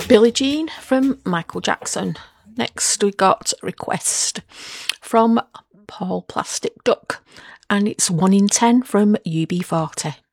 Billie Jean from Michael Jackson. Next we got Request from Paul Plastic Duck, and it's 1 in 10 from UB40.